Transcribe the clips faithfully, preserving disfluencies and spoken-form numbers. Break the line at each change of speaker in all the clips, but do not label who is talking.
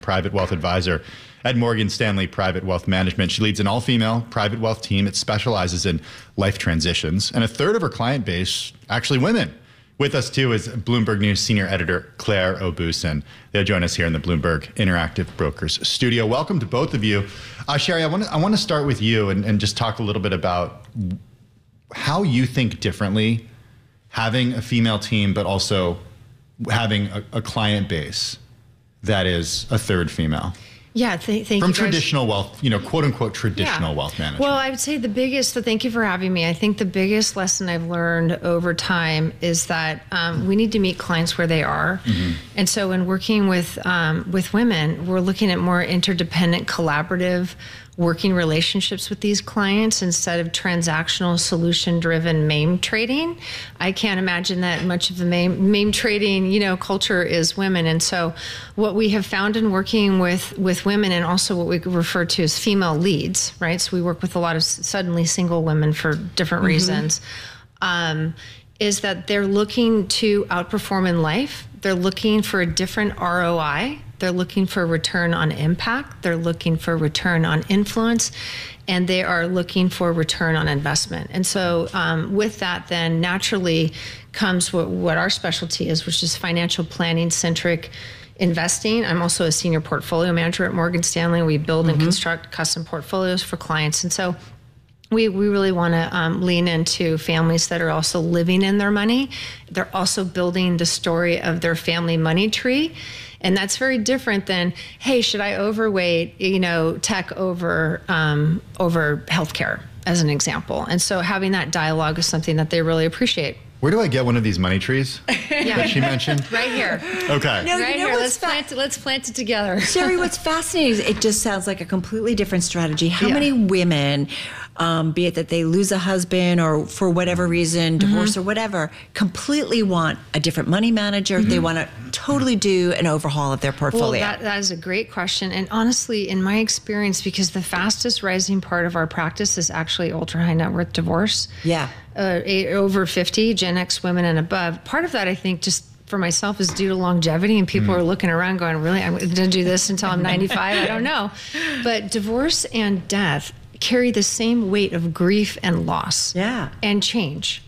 private wealth advisor at Morgan Stanley Private Wealth Management. She leads an all-female private wealth team. It specializes in life transitions. And a third of her client base, actually women. With us, too, is Bloomberg News senior editor Claire Obusin. They'll join us here in the Bloomberg Interactive Brokers studio. Welcome to both of you. Uh, Sherry, I want to I want to start with you and, and just talk a little bit about how you think differently having a female team, but also having a, a client base that is a third female.
Yeah, th- thank
From
you. From
traditional wealth, you know, quote unquote traditional
yeah.
wealth management.
Well, I would say the biggest, so thank you for having me. I think the biggest lesson I've learned over time is that um, we need to meet clients where they are. Mm-hmm. And so when working with um, with women, we're looking at more interdependent, collaborative working relationships with these clients instead of transactional, solution-driven MAME trading. I can't imagine that much of the MAME, MAME trading, you know, culture is women. And so what we have found in working with, with women, and also what we refer to as female leads, right? So we work with a lot of suddenly single women for different mm-hmm. reasons, um, is that they're looking to outperform in life. They're looking for a different R O I. They're looking for a return on impact. They're looking for a return on influence, and they are looking for a return on investment. And so um, with that, then naturally comes what, what our specialty is, which is financial planning centric investing. I'm also a senior portfolio manager at Morgan Stanley. We build mm-hmm. and construct custom portfolios for clients. And so We we really want to um, lean into families that are also living in their money. They're also building the story of their family money tree. And that's very different than, hey, should I overweight, you know, tech over um, over healthcare, as an example. And so having that dialogue is something that they really appreciate.
Where do I get one of these money trees
yeah.
that she mentioned?
Right here.
Okay.
No, right
you know
here. Let's
fa-
plant it. Let's plant it together.
Sherry, what's fascinating is it just sounds like a completely different strategy. How yeah. many women, um, be it that they lose a husband or for whatever reason, divorce mm-hmm. or whatever, completely want a different money manager? Mm-hmm. They want to totally do an overhaul of their portfolio.
Well, that, that is a great question. And honestly, in my experience, because the fastest rising part of our practice is actually ultra high net worth divorce.
Yeah.
Uh, eight, over fifty, Gen X women and above. Part of that, I think, just for myself is due to longevity, and people mm. are looking around going, really, I'm going to do this until I'm ninety-five? I don't know. But divorce and death carry the same weight of grief and loss
yeah.
and change.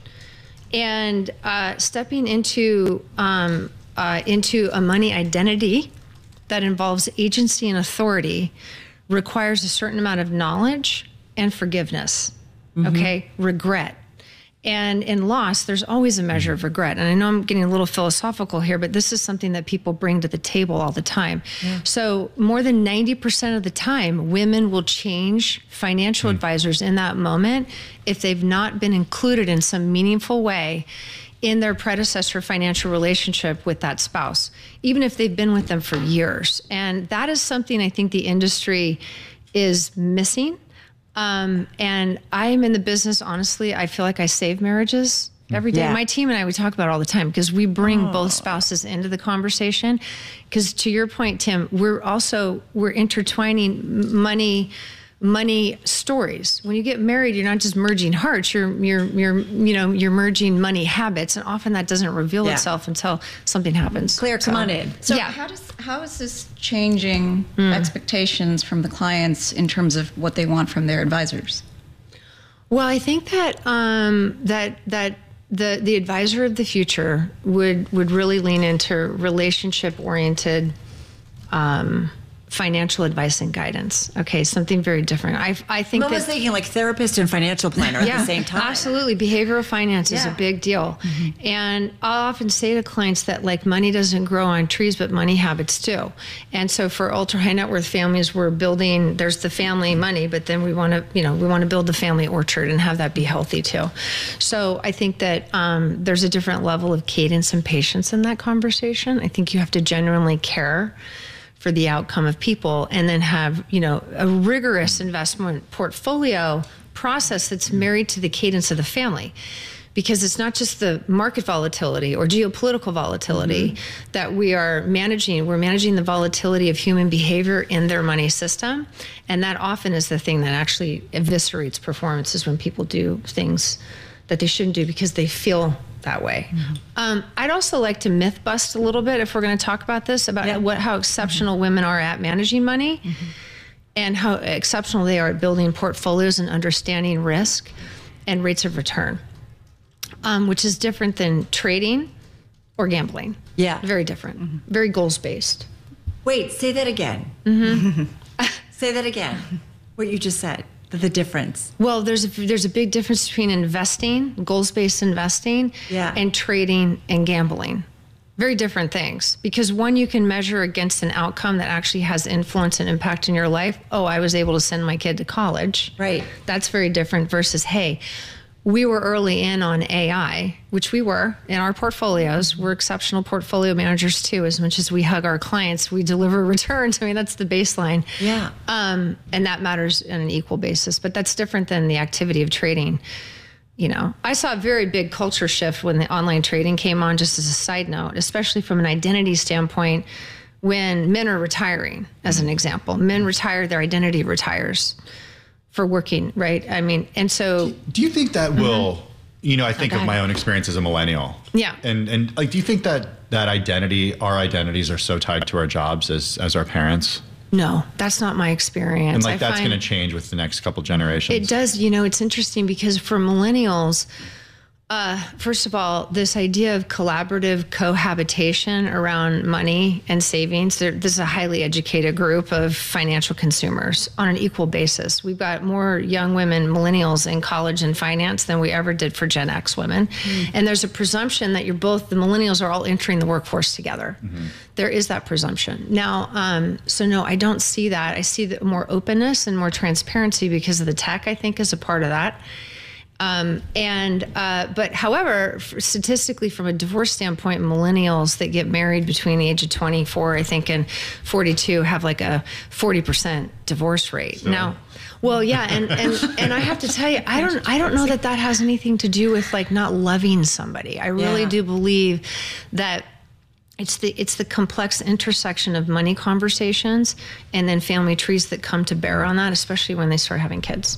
And uh, stepping into, um, uh, into a money identity that involves agency and authority requires a certain amount of knowledge and forgiveness, mm-hmm. okay, regret. And in loss, there's always a measure of regret. And I know I'm getting a little philosophical here, but this is something that people bring to the table all the time. Yeah. So more than ninety percent of the time, women will change financial mm. advisors in that moment if they've not been included in some meaningful way in their predecessor financial relationship with that spouse, even if they've been with them for years. And that is something I think the industry is missing. Um, and I'm in the business, honestly, I feel like I save marriages every day.
Yeah.
My team and I, we talk about it all the time because we bring oh. both spouses into the conversation. Because to your point, Tim, we're also, we're intertwining money, money stories. When you get married, you're not just merging hearts, you're, you're, you're, you know, you're merging money habits. And often that doesn't reveal yeah. itself until something happens.
Claire, come
so,
on in.
So
yeah.
how does how is this changing mm. expectations from the clients in terms of what they want from their advisors?
Well, I think that um, that that the the advisor of the future would would really lean into relationship oriented um, financial advice and guidance. Okay, something very different. I I think
I was thinking like therapist and financial planner at
yeah,
the same time.
Absolutely. Behavioral finance yeah. is a big deal. Mm-hmm. And I'll often say to clients that like money doesn't grow on trees, but money habits do. And so for ultra high net worth families, we're building, there's the family money, but then we want to, you know, we want to build the family orchard and have that be healthy too. So I think that um, there's a different level of cadence and patience in that conversation. I think you have to genuinely care for the outcome of people, and then have, you know, a rigorous investment portfolio process that's married to the cadence of the family. Because it's not just the market volatility or geopolitical volatility mm-hmm. that we are managing. We're managing the volatility of human behavior in their money system. And that often is the thing that actually eviscerates performances when people do things that they shouldn't do because they feel that way. Mm-hmm. Um, I'd also like to myth bust a little bit if we're going to talk about this, about yeah. what how exceptional mm-hmm. women are at managing money mm-hmm. and how exceptional they are at building portfolios and understanding risk and rates of return, um, which is different than trading or gambling.
Yeah.
Very different. Mm-hmm. Very goals-based.
Wait, say that again.
Mm-hmm.
Say that again. What you just said. The difference.
Well, there's a, there's a big difference between investing, goals-based investing,
yeah.
and trading and gambling. Very different things, because one you can measure against an outcome that actually has influence and impact in your life. Oh, I was able to send my kid to college.
Right.
That's very different versus, hey, we were early in on A I, which we were in our portfolios. We're exceptional portfolio managers too. As much as we hug our clients, we deliver returns. I mean, that's the baseline.
Yeah.
Um, and that matters on an equal basis, but that's different than the activity of trading. You know, I saw a very big culture shift when the online trading came on, just as a side note, especially from an identity standpoint, when men are retiring, as an example. Men retire, their identity retires for working, right? I mean, and so...
Do you think that will, mm-hmm. you know, I think
okay.
of my own experience as a millennial.
Yeah.
And, and like, do you think that that identity, our identities are so tied to our jobs as, as our parents?
No, that's not my experience.
And like,
I
that's going to change with the next couple generations.
It does. You know, it's interesting because for millennials, uh, first of all, this idea of collaborative cohabitation around money and savings, there, this is a highly educated group of financial consumers on an equal basis. We've got more young women, millennials, in college and finance than we ever did for Gen X women. Mm. And there's a presumption that you're both, the millennials are all entering the workforce together. Mm-hmm. There is that presumption. Now, um, so no, I don't see that. I see the more openness and more transparency because of the tech, I think, is a part of that. Um, and, uh, but however, statistically from a divorce standpoint, millennials that get married between the age of twenty-four, I think, and forty-two have like a forty percent divorce rate. So. Now, well, yeah. And, and, and I have to tell you, I don't, I don't know that that has anything to do with like not loving somebody. I really
yeah.
do believe that It's the it's the complex intersection of money conversations and then family trees that come to bear on that, especially when they start having kids.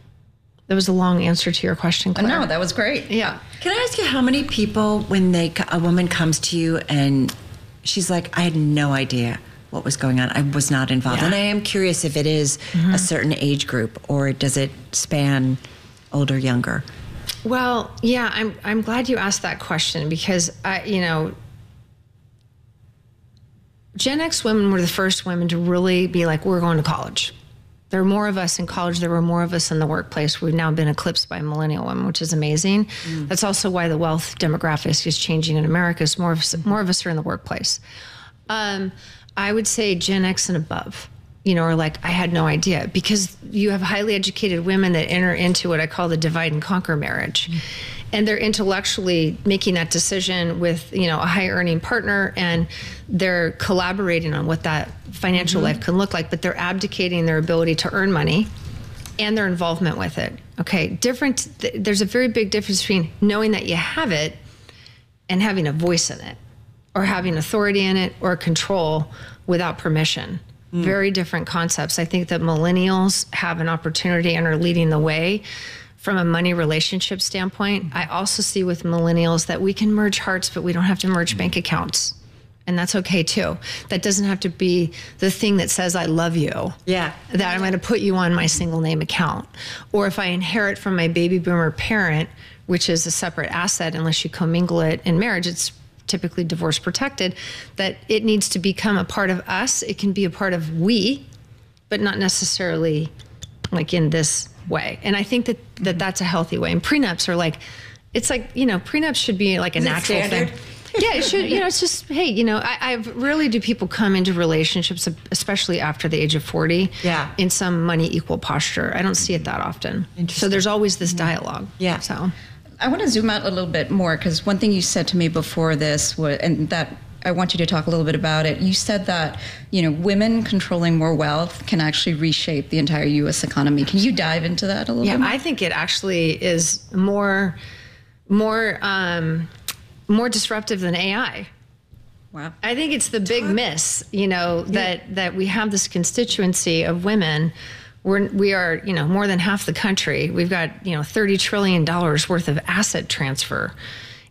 That was a long answer to your question, Claire.
No, that was great.
Yeah.
Can I ask you how many people, when they a woman comes to you and she's like, I had no idea what was going on. I was not involved.
Yeah.
And I am curious if it is mm-hmm. a certain age group or does it span older, younger?
Well, yeah, I'm I'm glad you asked that question because I, you know, Gen X women were the first women to really be like, we're going to college. There are more of us in college. There were more of us in the workplace. We've now been eclipsed by millennial women, which is amazing. Mm. That's also why the wealth demographic is changing in America. Is more of us, more of us are in the workplace. Um, I would say Gen X and above, you know, are like, I had no idea, because you have highly educated women that enter into what I call the divide and conquer marriage. Mm. And they're intellectually making that decision with, you know, a high earning partner, and they're collaborating on what that financial mm-hmm. life can look like, but they're abdicating their ability to earn money and their involvement with it. Okay. Different. Th- there's a very big difference between knowing that you have it and having a voice in it, or having authority in it, or control without permission. Mm. Very different concepts. I think that millennials have an opportunity and are leading the way from a money relationship standpoint. I also see with millennials that we can merge hearts, but we don't have to merge bank accounts. And that's okay too. That doesn't have to be the thing that says, I love you.
Yeah.
That I'm going to put you on my single name account. Or if I inherit from my baby boomer parent, which is a separate asset, unless you commingle it in marriage, it's typically divorce protected, that it needs to become a part of us. It can be a part of we, but not necessarily like in this way. And I think that, that that's a healthy way. And prenups are like, it's like, you know, prenups should be like a
Is
natural
it standard?
thing. Yeah, it should, you know, it's just, hey, you know, I, I really do people come into relationships, especially after the age of forty,
yeah.
in some money equal posture. I don't see it that often. So there's always this dialogue.
Yeah.
So
I want to zoom out a little bit more, because one thing you said to me before this was, and that I want you to talk a little bit about it. You said that, you know, women controlling more wealth can actually reshape the entire U S economy. Can you dive into that a little
yeah,
bit more?
I think it actually is more, more, um, more disruptive than A I.
Wow.
I think it's the big miss, you know, that, yeah. that we have this constituency of women. We're, we are, you know, more than half the country. We've got, you know, thirty trillion dollars worth of asset transfer.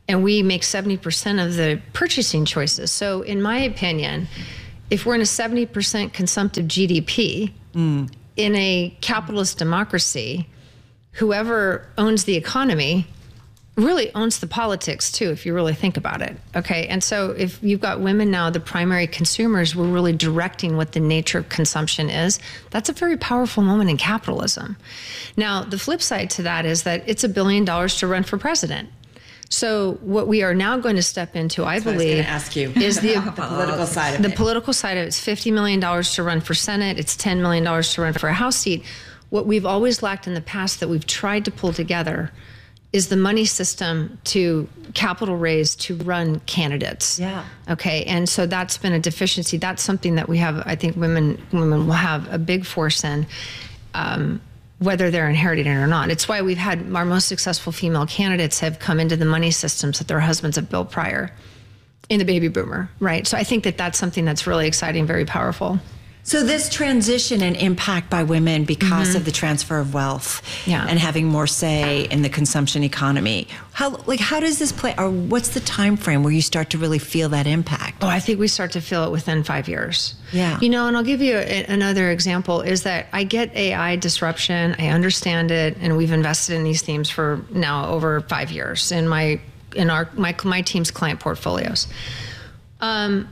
and we make seventy percent of the purchasing choices. So in my opinion, if we're in a seventy percent consumptive G D P mm. in a capitalist democracy, whoever owns the economy really owns the politics too, if you really think about it. Okay. And so if you've got women now, the primary consumers, we're really directing what the nature of consumption is. That's a very powerful moment in capitalism. Now, the flip side to that is that it's a billion dollars to run for president. So what we are now going to step into, I
That's
believe,
what I was going to ask you.
is the,
the political side of
the
it. The
political side of it is fifty million dollars to run for Senate. It's ten million dollars to run for a House seat. What we've always lacked in the past that we've tried to pull together is the money system to capital raise to run candidates.
Yeah.
Okay. And so that's been a deficiency. That's something that we have, I think women women will have a big force in, um, whether they're inheriting it or not. It's why we've had our most successful female candidates have come into the money systems that their husbands have built prior in the baby boomer, right? So I think that that's something that's really exciting, very powerful.
So this transition and impact by women because mm-hmm. of the transfer of wealth
yeah.
and having more say in the consumption economy, how like how does this play, or what's the time frame where you start to really feel that impact?
Oh, I think we start to feel it within five years.
Yeah.
You know, and I'll give you a, another example is that I get A I disruption, I understand it, and we've invested in these themes for now over five years in my in our my my team's client portfolios. Um.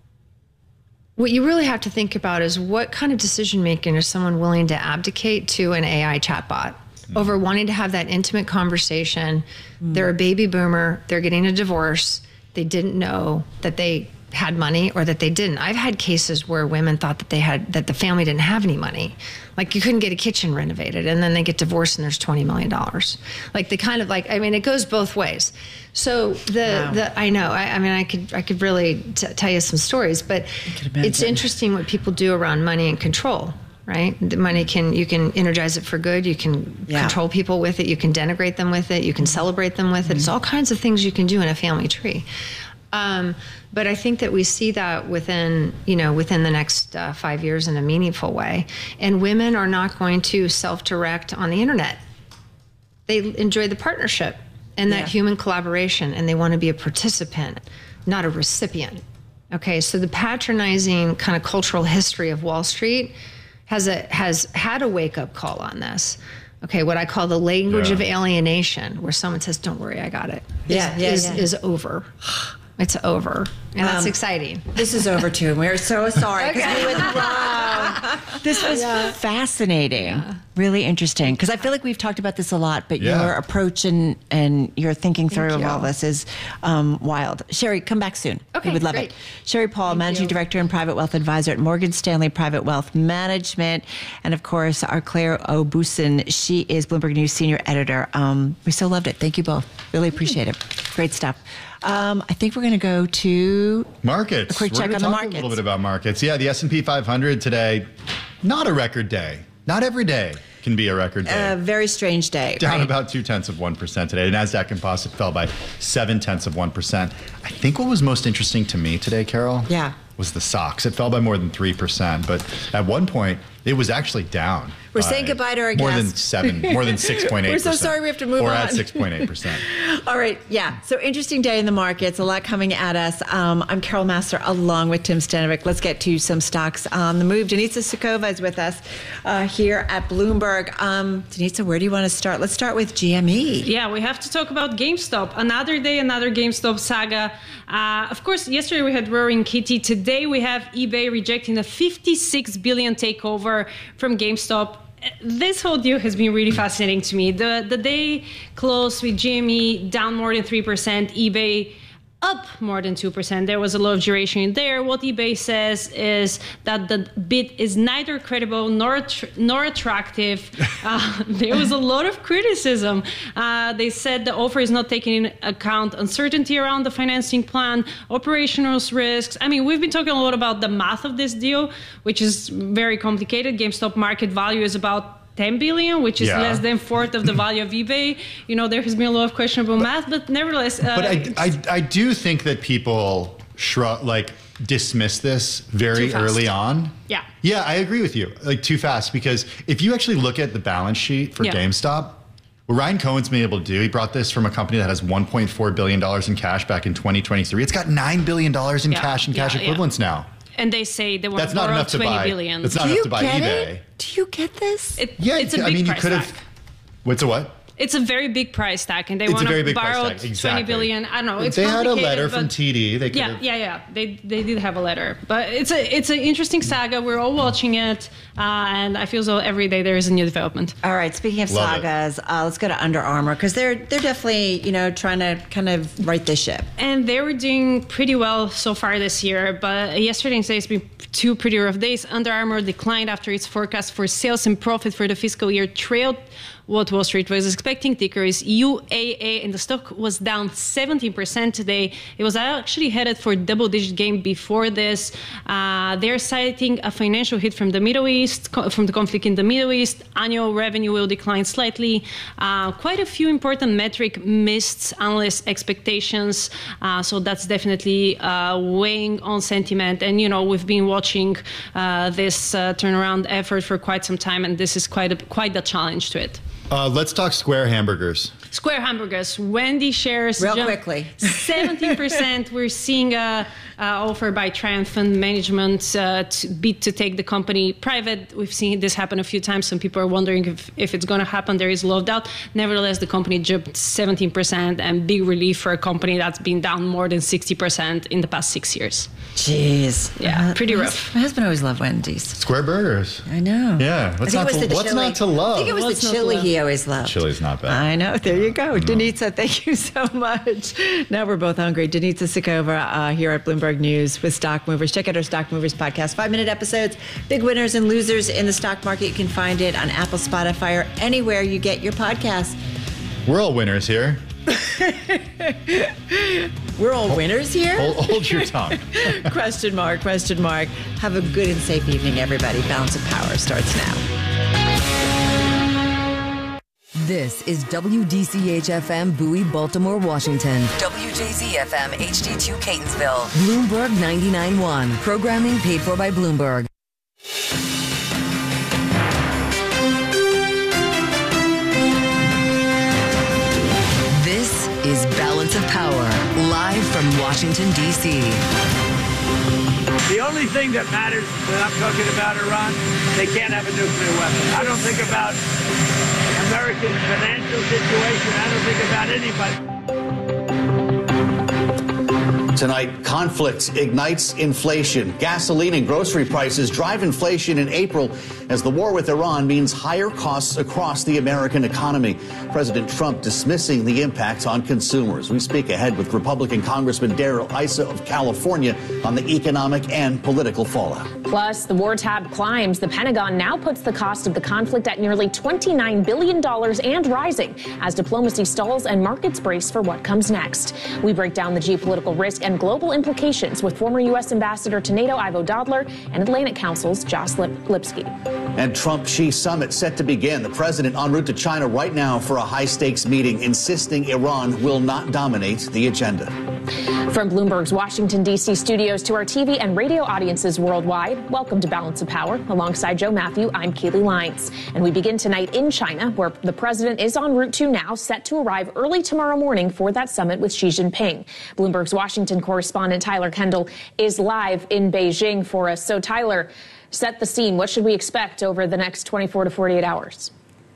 What you really have to think about is what kind of decision making is someone willing to abdicate to an A I chatbot mm. over wanting to have that intimate conversation. Mm. They're a baby boomer. They're getting a divorce. They didn't know that they had money or that they didn't. I've had cases where women thought that they had, that the family didn't have any money. Like you couldn't get a kitchen renovated and then they get divorced and there's twenty million dollars. Like the kind of like, I mean, it goes both ways. So the, wow. the I know, I, I mean, I could, I could really t- tell you some stories, but it's interesting what people do around money and control, right? The money can, you can energize it for good. You can yeah. control people with it. You can denigrate them with it. You can celebrate them with it. Mm-hmm. It's all kinds of things you can do in a family tree. Um, but I think that we see that within, you know, within the next uh, five years in a meaningful way. And women are not going to self-direct on the internet. They enjoy the partnership and that yeah. human collaboration, and they want to be a participant, not a recipient. Okay, so the patronizing kind of cultural history of Wall Street has a has had a wake-up call on this. Okay, what I call the language yeah. of alienation, where someone says, "Don't worry, I got it,"
yeah,
is,
yeah,
is,
yeah.
is over. It's over, and that's
um,
exciting.
This is over too. We're so sorry because okay. we went wrong. This was yeah. fascinating, yeah. really interesting. Because I feel like we've talked about this a lot, but yeah. your approach and and your thinking through
Thank
of
you.
all this is um, wild. Sherry, come back soon.
Okay,
we would love
great.
it. Sherry Paul,
Thank
Managing
you.
Director and Private Wealth Advisor at Morgan Stanley Private Wealth Management, and of course, our Claire O'Busin. She is Bloomberg News Senior Editor. Um, we so loved it. Thank you both. Really appreciate it. Great stuff. Um, I think we're going to go to
markets.
A quick
we're
check on the
talk
markets.
A little bit about markets. Yeah, the S and P five hundred today, not a record day. Not every day can be a record day.
A very strange day.
Down
right?
about two tenths of one percent today. The Nasdaq Composite fell by seven tenths of one percent. I think what was most interesting to me today, Carol,
yeah.
was the S O X. It fell by more than three percent, but at one point it was actually down.
We're saying goodbye to our
more
guest.
More than seven, more than six point eight percent.
We're so sorry we have to move
or
on.
Or at six point eight percent.
All right, yeah. So interesting day in the markets, a lot coming at us. Um, I'm Carol Master along with Tim Stanovic. Let's get to some stocks on the move. Denitsa Sukova is with us uh, here at Bloomberg. Um, Denitsa, where do you want to start? Let's start with G M E.
Yeah, we have to talk about GameStop. Another day, another GameStop saga. Uh, of course, yesterday we had Roaring Kitty. Today we have eBay rejecting a fifty-six billion dollars takeover from GameStop. This whole deal has been really fascinating to me. The the day closed with G M E down more than three percent, eBay up more than two percent. There was a lot of duration in there. What eBay says is that the bid is neither credible nor nor attractive. Uh, there was a lot of criticism. Uh, they said the offer is not taking into account uncertainty around the financing plan, operational risks. I mean, we've been talking a lot about the math of this deal, which is very complicated. GameStop market value is about ten billion, which is
yeah.
less than fourth of the value of eBay. You know, there has been a lot of questionable but, math, but nevertheless. Uh,
but I, I, I do think that people shrug, like dismiss this very early on.
Yeah.
Yeah, I agree with you. Like too fast, because if you actually look at the balance sheet for
yeah.
GameStop, what Ryan Cohen's been able to do, he brought this from a company that has one point four billion dollars in cash back in twenty twenty-three. It's got nine billion dollars in
Yeah,
cash and cash
yeah,
equivalents
yeah.
now.
And they say they want
That's
to
not
borrow
enough to
twenty
buy.
billion.
That's not
Do
enough
you
to buy
get
eBay.
it? Do you get this?
It,
Yeah,
it's a
I
big
mean, you
price
could
tag.
have. What's a what?
It's a very big price tag, and they
It's a
want
very
to
big price
borrow
tag, exactly.
twenty billion. I don't know. It's
they had a
complicated,
letter from
but-
T D. They could
Yeah,
have.
yeah, yeah. They they did have a letter, but it's a it's an interesting saga. We're all watching it, uh, and I feel as though every day there is a new development.
All right. Speaking of
Love it.
sagas, uh, let's go to Under Armour because they're they're definitely you know trying to kind of right this ship.
And they were doing pretty well so far this year, but yesterday and today's been two pretty rough days. Under Armour declined after its forecast for sales and profit for the fiscal year trailed what Wall Street was expecting. Ticker is U A A, and the stock was down seventeen percent today. It was actually headed for double-digit gain before this. Uh, they're citing a financial hit from the Middle East, co- from the conflict in the Middle East. Annual revenue will decline slightly. Uh, quite a few important metric missed analyst expectations, uh, so that's definitely uh, weighing on sentiment. And you know, we've been watching uh, this uh, turnaround effort for quite some time, and this is quite a, quite the challenge to it.
Uh, let's talk Square hamburgers.
Square hamburgers, Wendy shares
Real
jumped
quickly.
seventeen percent. We're seeing a, a offer by Triumph Fund Management uh, to bid to take the company private. We've seen this happen a few times. Some people are wondering if, if it's going to happen. There is a lot of doubt. Nevertheless, the company jumped seventeen percent, and big relief for a company that's been down more than sixty percent in the past six years.
Jeez.
Yeah, pretty
my
rough.
hus- My husband always loved Wendy's.
Square burgers.
I know.
Yeah.
I
What's
think
not
it was
to,
the
what's
chili.
not to love?
I think it was
What's
the
not to
chili
love?
he always loved.
Chili's not bad.
I know. There you go. Danitza, thank you so much. Now we're both hungry. Danitza Sikova uh, here at Bloomberg News with Stock Movers. Check out our Stock Movers podcast. Five-minute episodes, big winners and losers in the stock market. You can find it on Apple, Spotify, or anywhere you get your podcasts.
We're all winners here.
We're all winners here?
Hold, hold your tongue.
Question mark, question mark. Have a good and safe evening, everybody. Balance of Power starts now.
This is W D C H F M Bowie, Baltimore, Washington. W J Z F M H D two Catonsville. Bloomberg ninety-nine point one. Programming paid for by Bloomberg. This is Balance of Power, live from Washington, D C.
The only thing that matters when I'm talking about Iran, they can't have a nuclear weapon. I don't think about American financial situation. I don't think about anybody.
Tonight, conflict ignites inflation. Gasoline and grocery prices drive inflation in April as the war with Iran means higher costs across the American economy. President Trump dismissing the impact on consumers. We speak ahead with Republican Congressman Darrell Issa of California on the economic and political fallout.
Plus, the war tab climbs. The Pentagon now puts the cost of the conflict at nearly twenty-nine billion dollars and rising as diplomacy stalls and markets brace for what comes next. We break down the geopolitical risk and global implications with former U S Ambassador to NATO Ivo Dodler and Atlantic Council's Josh Lip- Lipsky.
And Trump-Xi summit set to begin. The president en route to China right now for a high-stakes meeting, insisting Iran will not dominate the agenda.
From Bloomberg's Washington, D C studios to our T V and radio audiences worldwide, welcome to Balance of Power. Alongside Joe Matthew, I'm Keely Lyons. And we begin tonight in China, where the president is en route to now, set to arrive early tomorrow morning for that summit with Xi Jinping. Bloomberg's Washington correspondent Tyler Kendall is live in Beijing for us. So, Tyler, set the scene. What should we expect over the next twenty-four to forty-eight hours?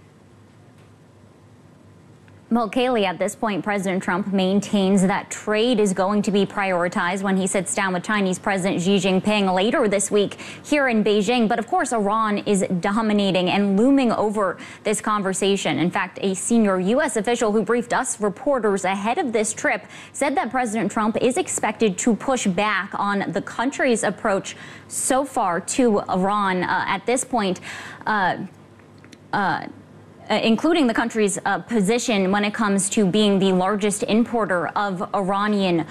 Well, Kaylee, at this point, President Trump maintains that trade is going to be prioritized when he sits down with Chinese President Xi Jinping later this week here in Beijing. But of course, Iran is dominating and looming over this conversation. In fact, a senior U S official who briefed us reporters ahead of this trip said that President Trump is expected to push back on the country's approach so far to Iran uh, at this point. Uh, uh, Uh, including the country's uh, position when it comes to being the largest importer of Iranian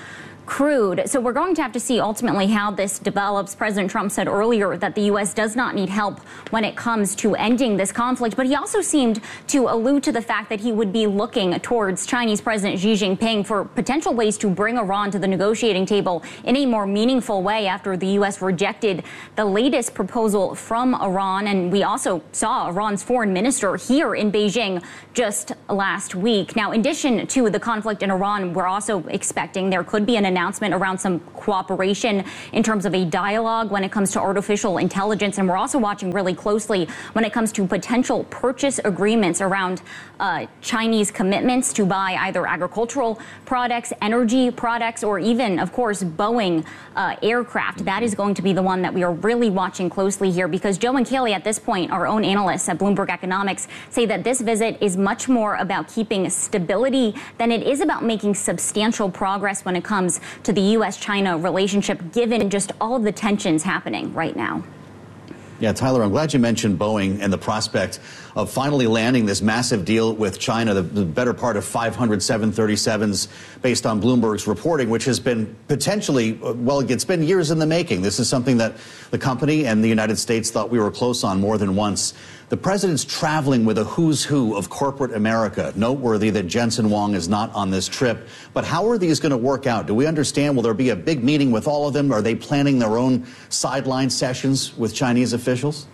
crude. So we're going to have to see ultimately how this develops. President Trump said earlier that the U S does not need help when it comes to ending this conflict, but he also seemed to allude to the fact that he would be looking towards Chinese President Xi Jinping for potential ways to bring Iran to the negotiating table in a more meaningful way after the U S rejected the latest proposal from Iran. And we also saw Iran's foreign minister here in Beijing just last week. Now, in addition to the conflict in Iran, we're also expecting there could be an announcement around some cooperation in terms of a dialogue when it comes to artificial intelligence. And we're also watching really closely when it comes to potential purchase agreements around uh, Chinese commitments to buy either agricultural products, energy products, or even, of course, Boeing uh, aircraft. That is going to be the one that we are really watching closely here, because Joe and Kaylee, at this point, our own analysts at Bloomberg Economics, say that this visit is much more about keeping stability than it is about making substantial progress when it comes to the U S China relationship, given just all of the tensions happening right now.
Yeah, Tyler, I'm glad you mentioned Boeing and the prospect of finally landing this massive deal with China, the, the better part of five hundred seven thirty-sevens based on Bloomberg's reporting, which has been potentially, well, it's been years in the making. This is something that the company and the United States thought we were close on more than once. The president's traveling with a who's who of corporate America. Noteworthy that Jensen Huang is not on this trip. But how are these going to work out? Do we understand? Will there be a big meeting with all of them? Are they planning their own sideline sessions with Chinese officials?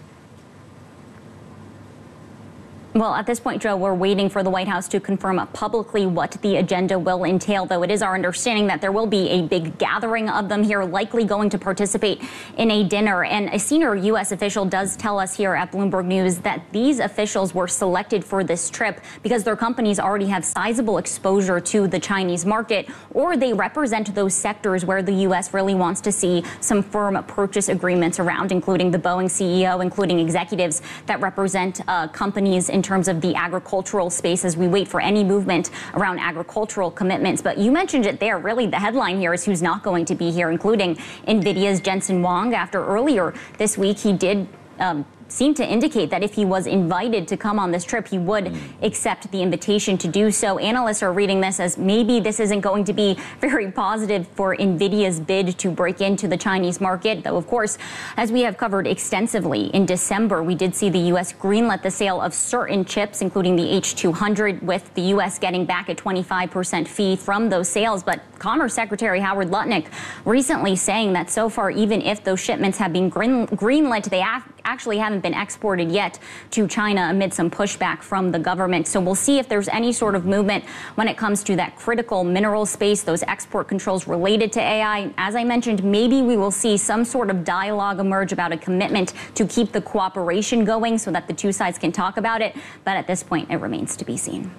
Well, at this point, Joe, we're waiting for the White House to confirm publicly what the agenda will entail, though it is our understanding that there will be a big gathering of them here, likely going to participate in a dinner. And a senior U S official does tell us here at Bloomberg News that these officials were selected for this trip because their companies already have sizable exposure to the Chinese market, or they represent those sectors where the U S really wants to see some firm purchase agreements around, including the Boeing C E O, including executives that represent uh, companies in terms of the agricultural space as we wait for any movement around agricultural commitments. But you mentioned it there. Really, the headline here is who's not going to be here, including NVIDIA's Jensen Huang. After earlier this week, he did um, seemed to indicate that if he was invited to come on this trip, he would mm. accept the invitation to do so. Analysts are reading this as maybe this isn't going to be very positive for NVIDIA's bid to break into the Chinese market. Though, of course, as we have covered extensively, in December, we did see the U S greenlit the sale of certain chips, including the H two hundred, with the U S getting back a twenty-five percent fee from those sales. But Commerce Secretary Howard Lutnick recently saying that so far, even if those shipments have been green, greenlit, they have actually haven't been exported yet to China amid some pushback from the government. So we'll see if there's any sort of movement when it comes to that critical mineral space, those export controls related to A I. As I mentioned, maybe we will see some sort of dialogue emerge about a commitment to keep the cooperation going so that the two sides can talk about it. But at this point, it remains to be seen.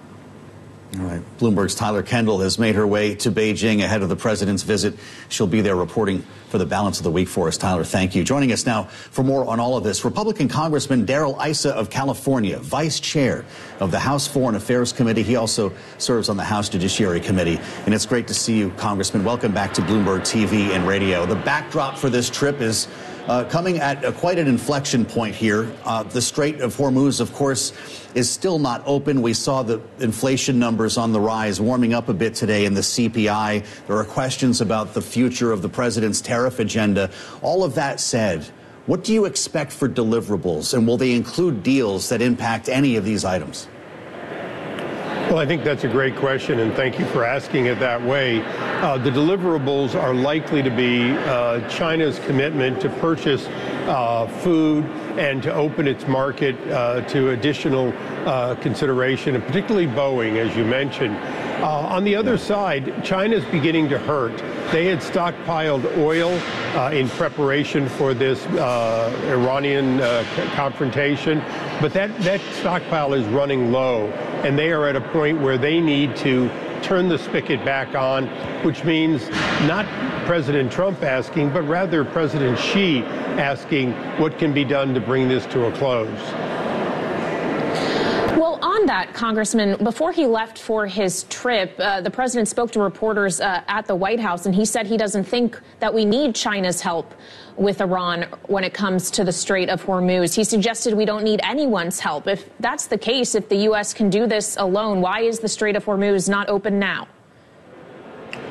All right. Bloomberg's Tyler Kendall has made her way to Beijing ahead of the president's visit. She'll be there reporting for the balance of the week for us. Tyler, thank you. Joining us now for more on all of this, Republican Congressman Darrell Issa of California, vice chair of the House Foreign Affairs Committee. He also serves on the House Judiciary Committee. And it's great to see you, Congressman. Welcome back to Bloomberg T V and radio. The backdrop for this trip is Uh, coming at a, quite an inflection point here. Uh, the Strait of Hormuz, of course, is still not open. We saw the inflation numbers on the rise, warming up a bit today in the C P I. There are questions about the future of the president's tariff agenda. All of that said, what do you expect for deliverables, and will they include deals that impact any of these items?
Well, I think that's a great question, and thank you for asking it that way. Uh, the deliverables are likely to be uh, China's commitment to purchase uh, food and to open its market uh, to additional uh, consideration, and particularly Boeing, as you mentioned. Uh, on the other side, China's beginning to hurt. They had stockpiled oil uh, in preparation for this uh, Iranian uh, confrontation, but that, that stockpile is running low, and they are at a point where they need to turn the spigot back on, which means not President Trump asking, but rather President Xi asking what can be done to bring this to a close.
Well, on that, Congressman, before he left for his trip, uh, the president spoke to reporters uh, at the White House, and he said he doesn't think that we need China's help with Iran when it comes to the Strait of Hormuz. He suggested we don't need anyone's help. If that's the case, if the U S can do this alone, why is the Strait of Hormuz not open now?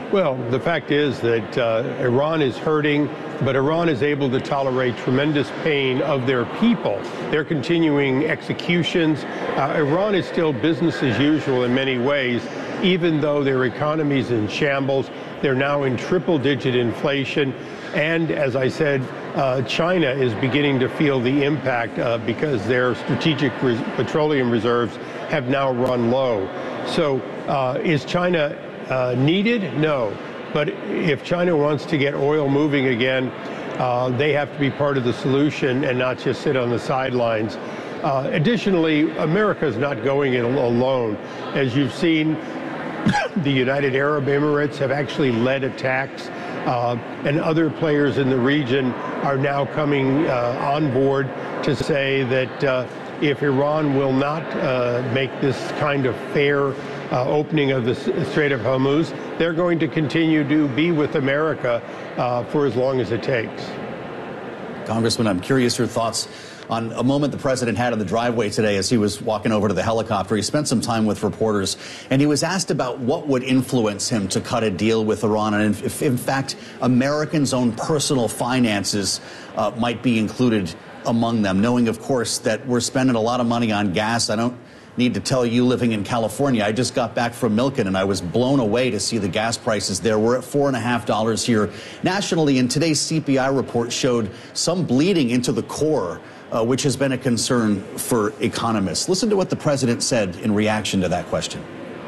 Well, the fact is that uh, Iran is hurting, but Iran is able to tolerate tremendous pain of their people. They're continuing executions. Uh, Iran is still business as usual in many ways, even though their economy is in shambles. They're now in triple-digit inflation. And as I said, uh, China is beginning to feel the impact uh, because their strategic res- petroleum reserves have now run low. So uh, is China uh, needed? No. But if China wants to get oil moving again, uh, they have to be part of the solution and not just sit on the sidelines. Uh, additionally, America is not going it alone. As you've seen, the United Arab Emirates have actually led attacks, uh, and other players in the region are now coming uh, on board to say that uh, if Iran will not uh, make this kind of fair uh, opening of the Strait of Hormuz, they're going to continue to be with America uh, for as long as it takes.
Congressman, I'm curious your thoughts on a moment the president had in the driveway today as he was walking over to the helicopter. He spent some time with reporters, and he was asked about what would influence him to cut a deal with Iran, and if, in fact, Americans' own personal finances uh, might be included among them, knowing, of course, that we're spending a lot of money on gas. I don't need to tell you, living in California, I just got back from Milken, and I was blown away to see the gas prices there. We're at four and a half dollars here nationally, and today's C P I report showed some bleeding into the core, uh, which has been a concern for economists. Listen to what the president said in reaction to that question.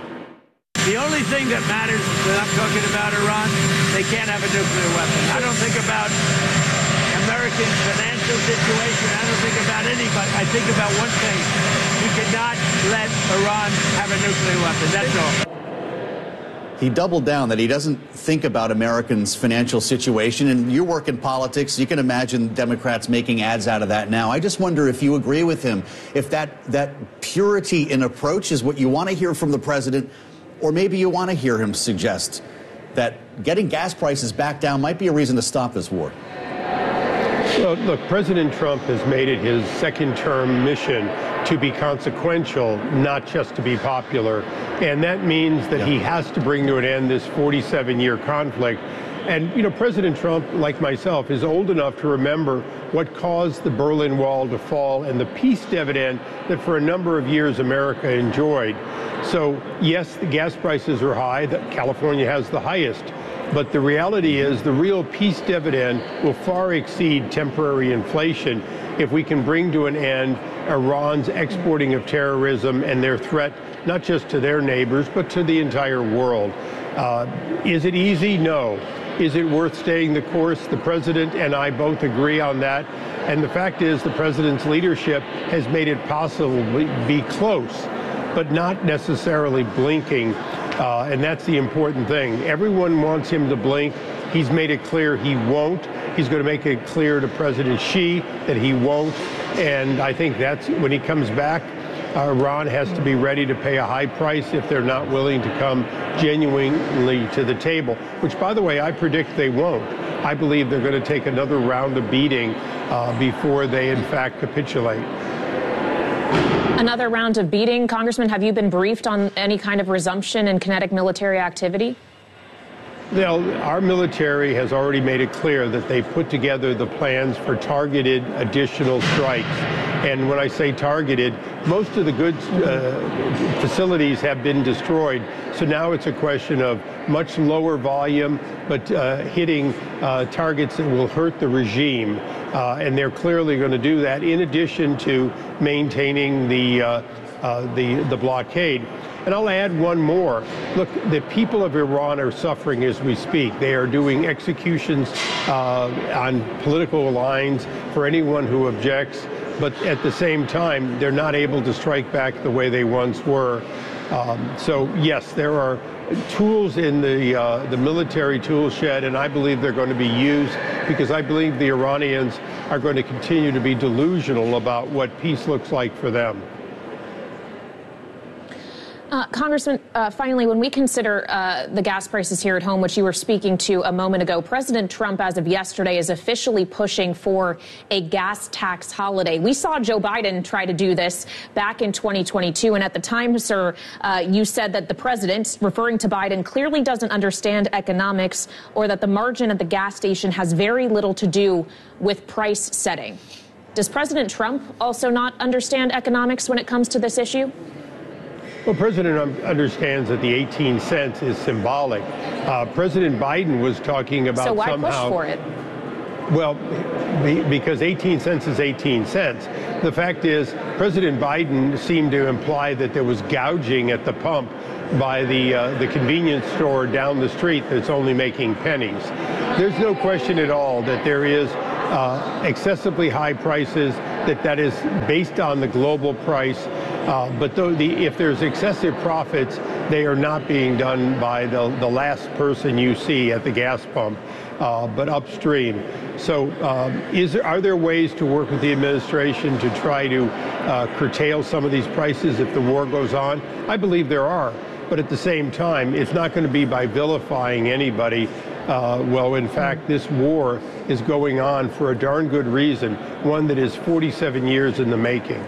The only thing that matters when I'm talking about Iran, they can't have a nuclear weapon. I don't think about American financial situation. I don't think about anybody. I think about one thing. We cannot let Iran have a nuclear weapon. That's all.
He doubled down that he doesn't think about Americans' financial situation. And you work in politics. You can imagine Democrats making ads out of that now. I just wonder if you agree with him, if that, that purity in approach is what you want to hear from the president, or maybe you want to hear him suggest that getting gas prices back down might be a reason to stop this war.
Well, look, President Trump has made it his second-term mission to be consequential, not just to be popular. And that means that yeah. he has to bring to an end this forty-seven year conflict. And, you know, President Trump, like myself, is old enough to remember what caused the Berlin Wall to fall and the peace dividend that for a number of years America enjoyed. So, yes, the gas prices are high. That California has the highest. But the reality is the real peace dividend will far exceed temporary inflation if we can bring to an end Iran's exporting of terrorism and their threat, not just to their neighbors, but to the entire world. Uh, is it easy? No. Is it worth staying the course? The president and I both agree on that. And the fact is the president's leadership has made it possible to be close, but not necessarily blinking. Uh, and that's the important thing. Everyone wants him to blink. He's made it clear he won't. He's going to make it clear to President Xi that he won't. And I think that's when he comes back, uh, Iran has to be ready to pay a high price if they're not willing to come genuinely to the table, which, by the way, I predict they won't. I believe they're going to take another round of beating uh, before they, in fact, capitulate.
Another round of beating. Congressman, have you been briefed on any kind of resumption in kinetic military activity?
Well, our military has already made it clear that they put together the plans for targeted additional strikes. And when I say targeted, most of the goods uh, facilities have been destroyed. So now it's a question of much lower volume, but uh, hitting uh, targets that will hurt the regime. Uh, and they're clearly going to do that in addition to maintaining the, uh, uh, the, the blockade. And I'll add one more. Look, the people of Iran are suffering as we speak. They are doing executions uh, on political lines for anyone who objects. But at the same time, they're not able to strike back the way they once were. Um, so, yes, there are tools in the, uh, the military tool shed, and I believe they're going to be used because I believe the Iranians are going to continue to be delusional about what peace looks like for them.
Uh, Congressman, uh, finally, when we consider uh, the gas prices here at home, which you were speaking to a moment ago, President Trump, as of yesterday, is officially pushing for a gas tax holiday. We saw Joe Biden try to do this back in twenty twenty-two. And at the time, sir, uh, you said that the president, referring to Biden, clearly doesn't understand economics, or that the margin at the gas station has very little to do with price setting. Does President Trump also not understand economics when it comes to this issue?
Well, President Trump understands that the eighteen cents is symbolic. Uh, President Biden was talking about
so why
somehow.
push for it?
Well, be, because eighteen cents is eighteen cents. The fact is, President Biden seemed to imply that there was gouging at the pump by the uh, the convenience store down the street that's only making pennies. There's no question at all that there is uh, excessively high prices, that that is based on the global price. Uh, but though the, if there's excessive profits, they are not being done by the, the last person you see at the gas pump, uh, but upstream. So um, is there, are there ways to work with the administration to try to uh, curtail some of these prices if the war goes on? I believe there are. But at the same time, it's not going to be by vilifying anybody. Uh, well, in fact, this war is going on for a darn good reason, one that is forty-seven years in the making.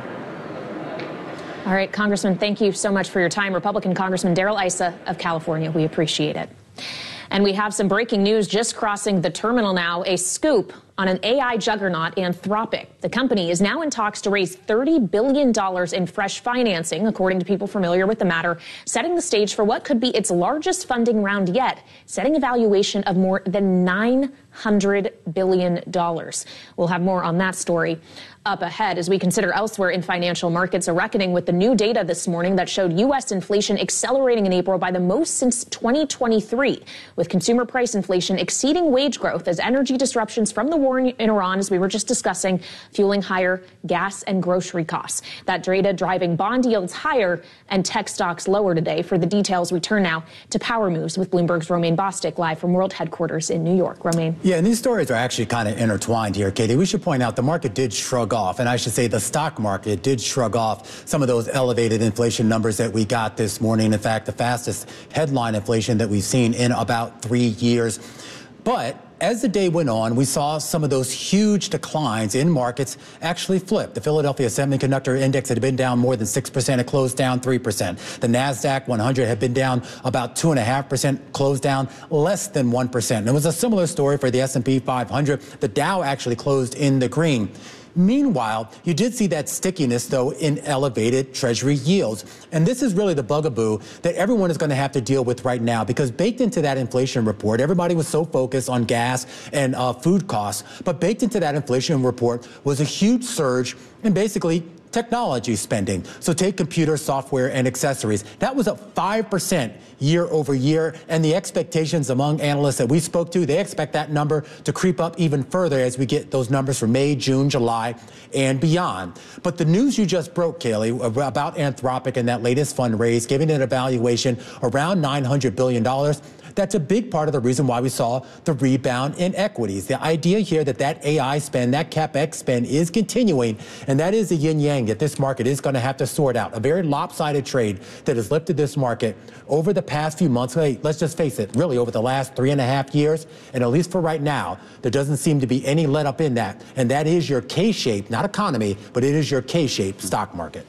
All right, Congressman, thank you so much for your time. Republican Congressman Darrell Issa of California, we appreciate it. And we have some breaking news just crossing the terminal now, a scoop on an A I juggernaut, Anthropic. The company is now in talks to raise thirty billion dollars in fresh financing, according to people familiar with the matter, setting the stage for what could be its largest funding round yet, setting a valuation of more than nine hundred billion dollars. We'll have more on that story up ahead as we consider elsewhere in financial markets a reckoning with the new data this morning that showed U S inflation accelerating in April by the most since twenty twenty-three, with consumer price inflation exceeding wage growth as energy disruptions from the war in Iran, as we were just discussing, fueling higher gas and grocery costs. That data driving bond yields higher and tech stocks lower today. For the details, we turn now to Power Moves with Bloomberg's Romaine Bostick live from World Headquarters in New York. Romaine.
Yeah, and these stories are actually kind of intertwined here, Katie. We should point out the market did shrug off, and I should say the stock market did shrug off some of those elevated inflation numbers that we got this morning. In fact, the fastest headline inflation that we've seen in about three years. But as the day went on, we saw some of those huge declines in markets actually flip. The Philadelphia Semiconductor Index had been down more than six percent. It closed down three percent. The NASDAQ one hundred had been down about two point five percent, closed down less than one percent. And it was a similar story for the S and P five hundred. The Dow actually closed in the green. Meanwhile, you did see that stickiness, though, in elevated Treasury yields. And this is really the bugaboo that everyone is going to have to deal with right now, because baked into that inflation report, everybody was so focused on gas and uh, food costs. But baked into that inflation report was a huge surge in basically technology spending. So take computer software and accessories. That was up five percent year over year. And the expectations among analysts that we spoke to, they expect that number to creep up even further as we get those numbers for May, June, July, and beyond. But the news you just broke, Kaylee, about Anthropic and that latest fundraise, giving it a valuation around nine hundred billion dollars, that's a big part of the reason why we saw the rebound in equities. The idea here that that A I spend, that CapEx spend is continuing, and that is the yin-yang that this market is going to have to sort out. A very lopsided trade that has lifted this market over the past few months. Hey, let's just face it, really over the last three and a half years, and at least for right now, there doesn't seem to be any let up in that. And that is your K-shaped, not economy, but it is your K-shaped stock market.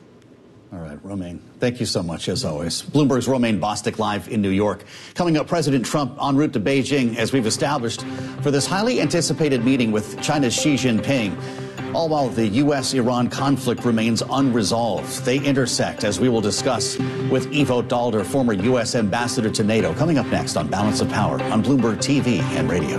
All right, Romaine, thank you so much, as always. Bloomberg's Romaine Bostick live in New York. Coming up, President Trump en route to Beijing, as we've established, for this highly anticipated meeting with China's Xi Jinping. All while the U S Iran conflict remains unresolved. They intersect, as we will discuss with Ivo Daalder, former U S ambassador to NATO. Coming up next on Balance of Power on Bloomberg T V and radio.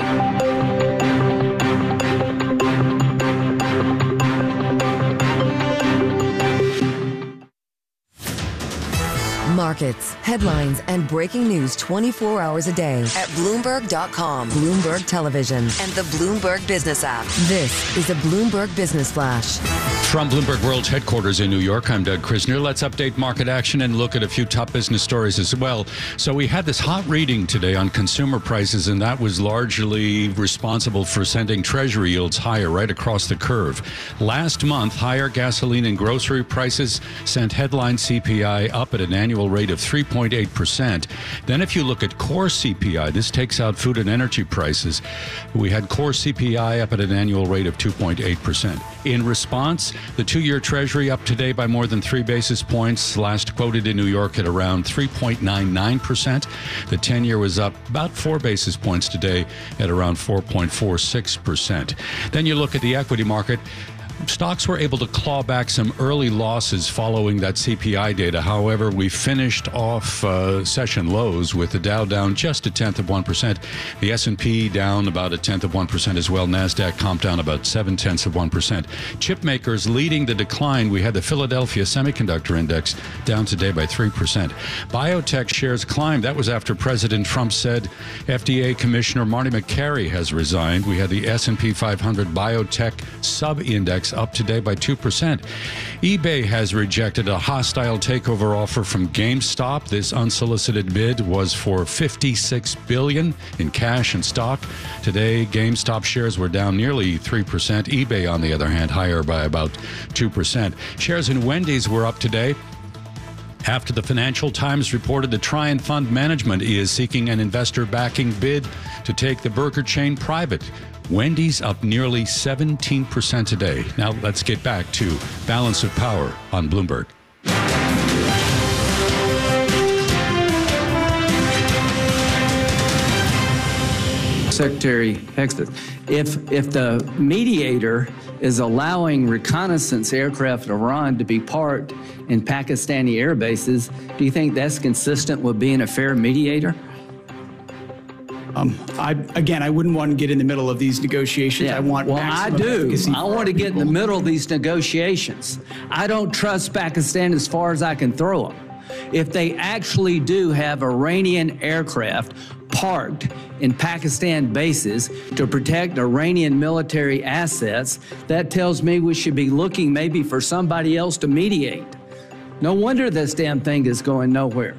markets, headlines, and breaking news twenty-four hours a day at Bloomberg dot com, Bloomberg Television, and the Bloomberg Business app. This is a Bloomberg Business Flash.
From Bloomberg World's headquarters in New York, I'm Doug Krisner. Let's update market action and look at a few top business stories as well. So we had this hot reading today on consumer prices, and that was largely responsible for sending Treasury yields higher right across the curve. Last month, higher gasoline and grocery prices sent headline C P I up at an annual rate of three point eight percent. Then if you look at core C P I, this takes out food and energy prices, we had core C P I up at an annual rate of two point eight percent. In response, the two-year Treasury up today by more than three basis points, last quoted in New York at around three point nine nine percent. The ten-year was up about four basis points today at around four point four six percent. Then you look at the equity market. Stocks were able to claw back some early losses following that C P I data. However, we finished off uh, session lows with the Dow down just a tenth of one percent. The S and P down about a tenth of one percent as well. NASDAQ comp down about seven tenths of one percent. Chip makers leading the decline. We had the Philadelphia Semiconductor Index down today by three percent. Biotech shares climbed. That was after President Trump said F D A Commissioner Marty McCary has resigned. We had the S and P five hundred Biotech Sub-Index up today by two percent. eBay has rejected a hostile takeover offer from GameStop. This unsolicited bid was for fifty-six billion dollars in cash and stock. Today, GameStop shares were down nearly three percent. eBay, on the other hand, higher by about two percent. Shares in Wendy's were up today after the Financial Times reported that Trian Fund Management is seeking an investor backing bid to take the burger chain private. Wendy's up nearly seventeen percent today. Now let's get back to Balance of Power on Bloomberg.
Secretary Hexton, if if the mediator is allowing reconnaissance aircraft in Iran to be parked in Pakistani air bases, do you think that's consistent with being a fair mediator?
Um, I, again, I wouldn't want to get in the middle of these negotiations.
Yeah.
I want
well, I do. I want to get in the middle of these negotiations. I don't trust Pakistan as far as I can throw them. If they actually do have Iranian aircraft parked in Pakistan bases to protect Iranian military assets, that tells me we should be looking maybe for somebody else to mediate. No wonder this damn thing is going nowhere.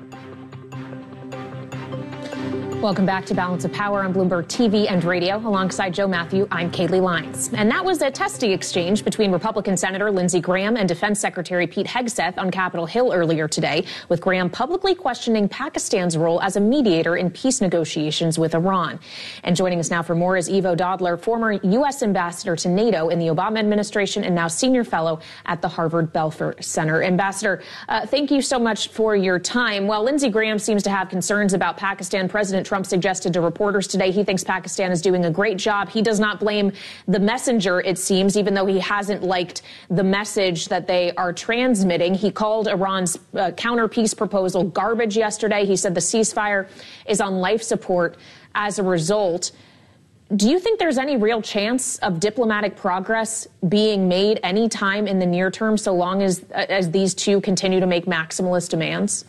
Welcome back to Balance of Power on Bloomberg T V and radio. Alongside Joe Matthew, I'm Kaylee Lyons. And that was a testy exchange between Republican Senator Lindsey Graham and Defense Secretary Pete Hegseth on Capitol Hill earlier today, with Graham publicly questioning Pakistan's role as a mediator in peace negotiations with Iran. And joining us now for more is Ivo Dodler, former U S ambassador to NATO in the Obama administration and now senior fellow at the Harvard Belfer Center. Ambassador, uh, thank you so much for your time. While Lindsey Graham seems to have concerns about Pakistan, President Trump suggested to reporters today he thinks Pakistan is doing a great job. He does not blame the messenger, it seems, even though he hasn't liked the message that they are transmitting. He called Iran's uh, counter peace proposal garbage yesterday. He said the ceasefire is on life support as a result. Do you think there's any real chance of diplomatic progress being made any time in the near term, so long as, as these two continue to make maximalist demands?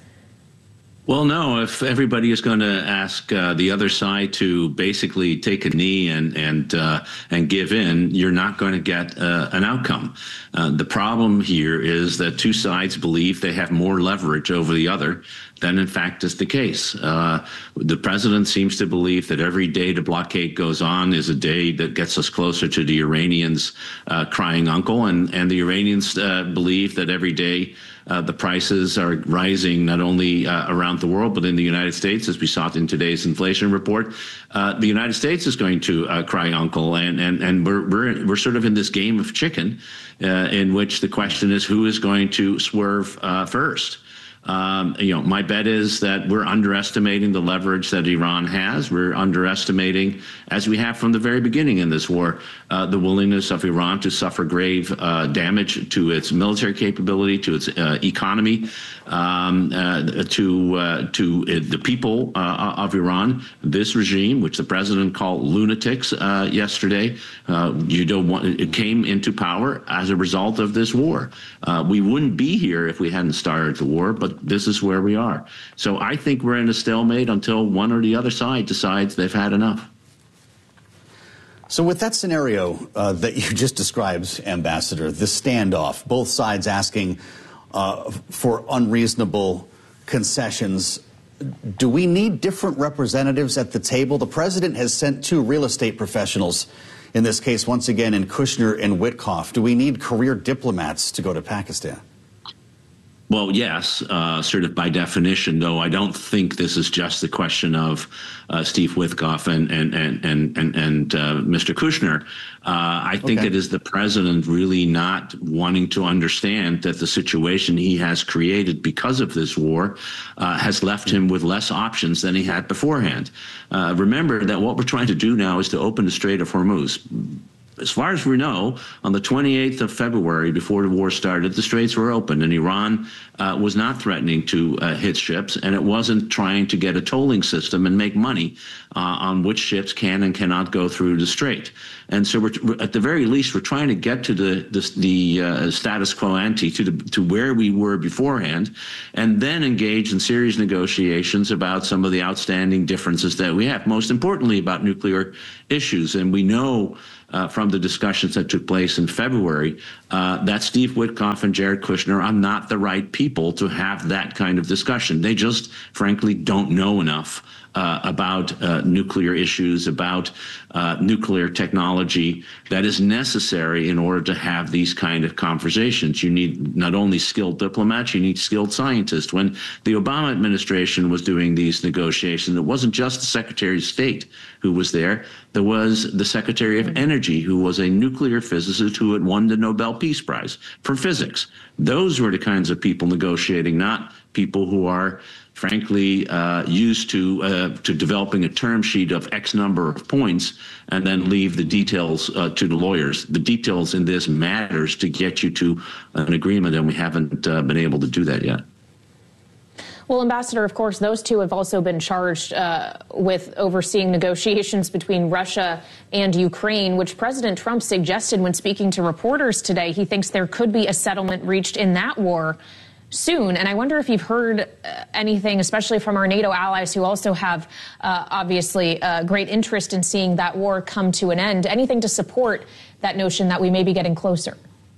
Well, no, if everybody is going to ask uh, the other side to basically take a knee and and uh, and give in, you're not going to get uh, an outcome. Uh, the problem here is that two sides believe they have more leverage over the other than in fact is the case. Uh, the president seems to believe that every day the blockade goes on is a day that gets us closer to the Iranians uh, crying uncle, and, and the Iranians uh, believe that every day Uh, the prices are rising not only uh, around the world, but in the United States, as we saw in today's inflation report. Uh, the United States is going to uh, cry uncle, and and and we're we're we're sort of in this game of chicken, uh, in which the question is who is going to swerve uh, first. Um, you know, my bet is that we're underestimating the leverage that Iran has. We're underestimating, as we have from the very beginning in this war, uh, the willingness of Iran to suffer grave uh, damage to its military capability, to its uh, economy, um, uh, to uh, to uh, the people uh, of Iran. This regime, which the president called lunatics uh, yesterday, uh, you don't want it came into power as a result of this war. Uh, we wouldn't be here if we hadn't started the war, but but this is where we are. So I think we're in a stalemate until one or the other side decides they've had enough.
So with that scenario uh, that you just described, Ambassador, the standoff, both sides asking uh, for unreasonable concessions, do we need different representatives at the table? The president has sent two real estate professionals, in this case, once again, in Kushner and Witkoff. Do we need career diplomats to go to Pakistan?
Well, yes, uh, sort of by definition, though I don't think this is just the question of uh, Steve Witkoff and and and and and, and uh, Mister Kushner. Uh, I think
Okay.
it is the president really not wanting to understand that the situation he has created because of this war uh, has left him with less options than he had beforehand. Uh, remember that what we're trying to do now is to open the Strait of Hormuz. As far as we know, on the twenty-eighth of February, before the war started, the straits were open, and Iran uh, was not threatening to uh, hit ships, and it wasn't trying to get a tolling system and make money uh, on which ships can and cannot go through the strait. And so, we're, at the very least, we're trying to get to the the, the uh, status quo ante, to the, to where we were beforehand, and then engage in serious negotiations about some of the outstanding differences that we have. Most importantly, about nuclear issues, and we know. Uh, from the discussions that took place in February, uh, that Steve Witkoff and Jared Kushner are not the right people to have that kind of discussion. They just, frankly, don't know enough uh, about uh, nuclear issues, about uh, nuclear technology that is necessary in order to have these kind of conversations. You need not only skilled diplomats, you need skilled scientists. When the Obama administration was doing these negotiations, it wasn't just the Secretary of State who was there. There was the Secretary of Energy, who was a nuclear physicist who had won the Nobel Peace Prize for physics. Those were the kinds of people negotiating, not people who are, frankly, uh, used to uh, to developing a term sheet of X number of points and then leave the details uh, to the lawyers. The details in this matters to get you to an agreement, and we haven't uh, been able to do that yet.
Well, Ambassador, of course, those two have also been charged uh, with overseeing negotiations between Russia and Ukraine, which President Trump suggested when speaking to reporters today. He thinks there could be a settlement reached in that war soon. And I wonder if you've heard uh, anything, especially from our NATO allies who also have uh, obviously uh, great interest in seeing that war come to an end, anything to support that notion that we may be getting closer.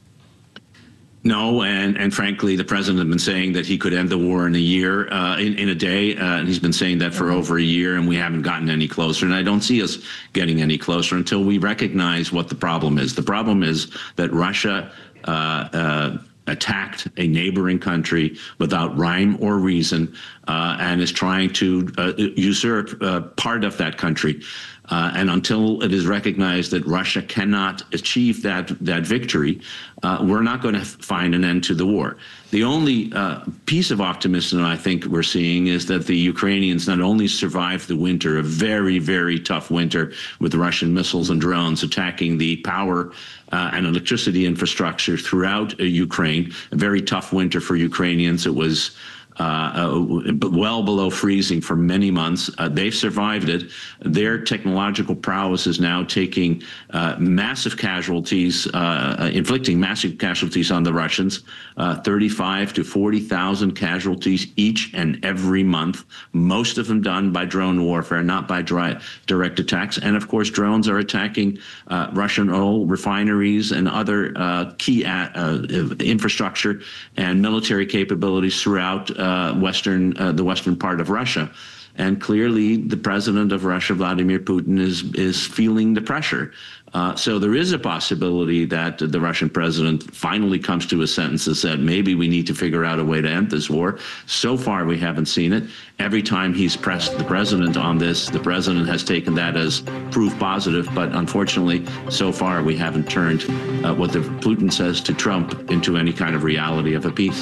No, and, and frankly, the president has been saying that he could end the war in a year, uh, in, in a day, uh, and he's been saying that for over a year, and we haven't gotten any closer. And I don't see us getting any closer until we recognize what the problem is. The problem is that Russia uh, uh, attacked a neighboring country without rhyme or reason, uh, and is trying to uh, usurp uh, part of that country. Uh, and until it is recognized that Russia cannot achieve that that victory, uh, we're not going to find an end to the war. The only uh, piece of optimism I think we're seeing is that the Ukrainians not only survived the winter, a very, very tough winter with Russian missiles and drones attacking the power uh, and electricity infrastructure throughout uh, Ukraine, a very tough winter for Ukrainians. It was Uh, uh, well below freezing for many months. Uh, they've survived it. Their technological prowess is now taking uh, massive casualties, uh, inflicting massive casualties on the Russians, uh, thirty-five to forty thousand casualties each and every month, most of them done by drone warfare, not by dry, direct attacks. And of course, drones are attacking uh, Russian oil refineries and other uh, key uh, uh, infrastructure and military capabilities throughout uh, Uh, western, uh, the western part of Russia. And clearly, the president of Russia, Vladimir Putin, is is feeling the pressure. Uh, so there is a possibility that the Russian president finally comes to a sentence that said, maybe we need to figure out a way to end this war. So far, we haven't seen it. Every time he's pressed the president on this, the president has taken that as proof positive. But unfortunately, so far, we haven't turned uh, what the Putin says to Trump into any kind of reality of a peace.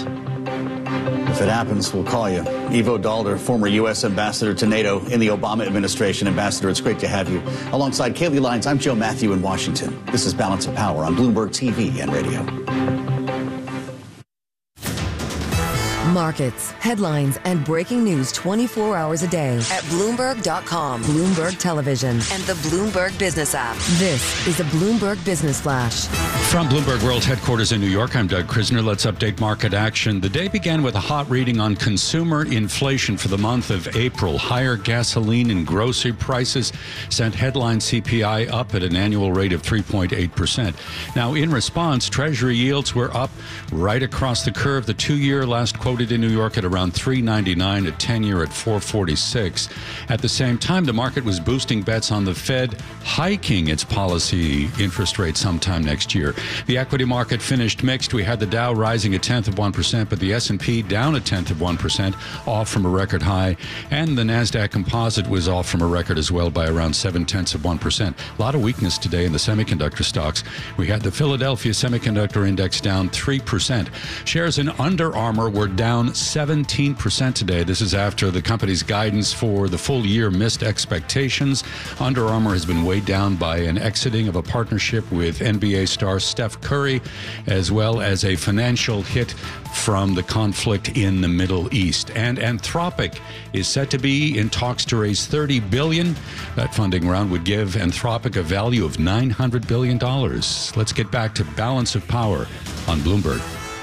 If it happens, we'll call you. Ivo Daalder, former U S ambassador to NATO in the Obama administration. Ambassador, it's great to have you. Alongside Kayleigh Lyons, I'm Joe Matthew in Washington. This is Balance of Power on Bloomberg T V and radio.
Markets, headlines, and breaking news twenty-four hours a day at Bloomberg dot com, Bloomberg Television, and the Bloomberg Business app. This is a Bloomberg Business Flash.
From Bloomberg World Headquarters in New York, I'm Doug Krisner. Let's update market action. The day began with a hot reading on consumer inflation for the month of April. Higher gasoline and grocery prices sent headline C P I up at an annual rate of three point eight percent. Now, in response, Treasury yields were up right across the curve. The two-year last quoted in New York at around three ninety-nine, a ten-year at four forty-six. At the same time, the market was boosting bets on the Fed hiking its policy interest rate sometime next year. The equity market finished mixed. We had the Dow rising a tenth of one percent, but the S and P down a tenth of one percent, off from a record high. And the NASDAQ composite was off from a record as well by around seven tenths of one percent. A lot of weakness today in the semiconductor stocks. We had the Philadelphia Semiconductor Index down three percent. Shares in Under Armour were down seventeen percent today. This is after the company's guidance for the full year missed expectations. Under Armour has been weighed down by an exiting of a partnership with N B A star Steph Curry, as well as a financial hit from the conflict in the Middle East. And Anthropic is set to be in talks to raise thirty billion dollars. That funding round would give Anthropic a value of nine hundred billion dollars. Let's get back to Balance of Power on Bloomberg.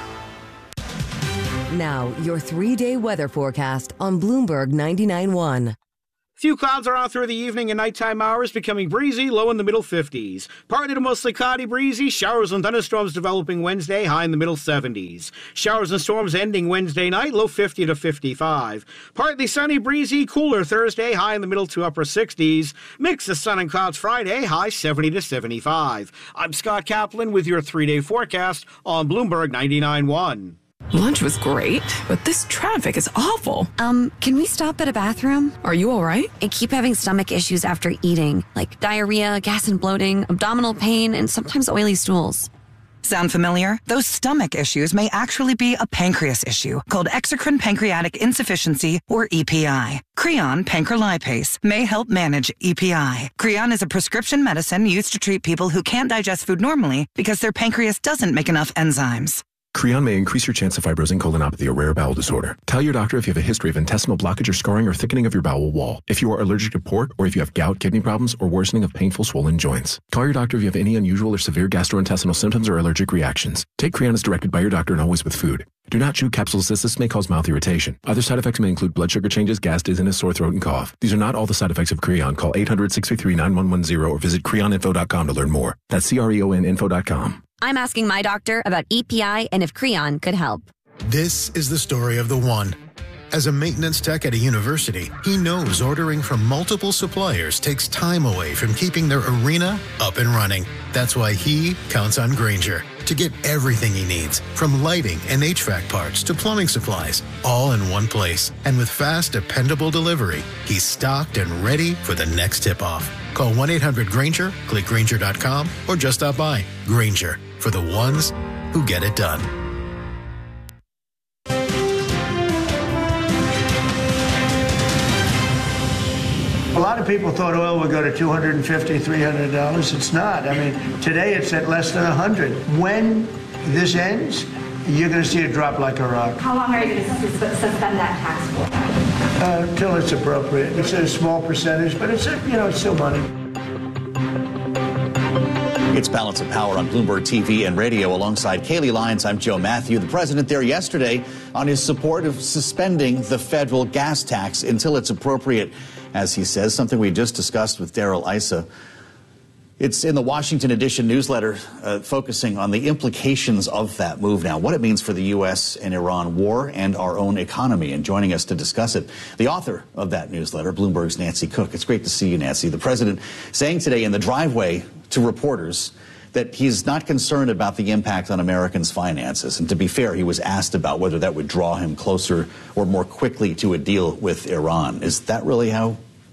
Now, your three-day weather forecast on Bloomberg ninety-nine point one.
Few clouds around through the evening and nighttime hours, becoming breezy, low in the middle fifties. Partly to mostly cloudy, breezy, showers and thunderstorms developing Wednesday, high in the middle seventies. Showers and storms ending Wednesday night, low fifty to fifty-five. Partly sunny, breezy, cooler Thursday, high in the middle to upper sixties. Mix of sun and clouds Friday, high seventy to seventy-five. I'm Scott Kaplan with your three-day forecast on Bloomberg ninety-nine point one.
Lunch was great, but this traffic is awful. Um, can we stop at a bathroom? Are you all right?
I keep having stomach issues after eating, like diarrhea, gas and bloating, abdominal pain, and sometimes oily stools.
Sound familiar? Those stomach issues may actually be a pancreas issue called exocrine pancreatic insufficiency, or E P I. Creon pancrelipase may help manage E P I. Creon is a prescription medicine used to treat people who can't digest food normally because their pancreas doesn't make enough enzymes.
Creon may increase your chance of fibrosing colonopathy, a rare bowel disorder. Tell your doctor if you have a history of intestinal blockage or scarring or thickening of your bowel wall, if you are allergic to pork, or if you have gout, kidney problems, or worsening of painful swollen joints. Call your doctor if you have any unusual or severe gastrointestinal symptoms or allergic reactions. Take Creon as directed by your doctor and always with food. Do not chew capsules as this may cause mouth irritation. Other side effects may include blood sugar changes, gas, dizziness, sore throat, and cough. These are not all the side effects of Creon. Call eight hundred, six three three, nine one one zero or visit creon info dot com to learn more. That's C R E O N info dot com.
I'm asking my doctor about E P I and if Creon could help.
This is the story of the one. As a maintenance tech at a university, he knows ordering from multiple suppliers takes time away from keeping their arena up and running. That's why he counts on Grainger to get everything he needs, from lighting and H V A C parts to plumbing supplies, all in one place. And with fast, dependable delivery, he's stocked and ready for the next tip-off. Call one eight hundred Grainger, click Grainger dot com, or just stop by. Grainger, for the ones who get it done.
A lot of people thought oil would go to two hundred fifty dollars, three hundred dollars. It's not. I mean, today it's at less than one hundred dollars. When this ends, you're going to see it drop like a rock.
How long are you going to suspend that tax for?
Uh, until it's appropriate. It's a small percentage, but it's, a, you know, it's still money.
It's Balance of Power on Bloomberg T V and radio alongside Kaylee Lyons. I'm Joe Matthew. The president there yesterday on his support of suspending the federal gas tax until it's appropriate, as he says, something we just discussed with Darrell Issa. It's in the Washington Edition newsletter, uh, focusing on the implications of that move now, what it means for the U S and Iran war and our own economy. And joining us to discuss it, the author of that newsletter, Bloomberg's Nancy Cook. It's great to see you, Nancy. The president saying today in the driveway to reporters that he's not concerned about the impact on Americans' finances. And to be fair, he was asked about whether that would draw him closer or more quickly to a deal with Iran. Is that really how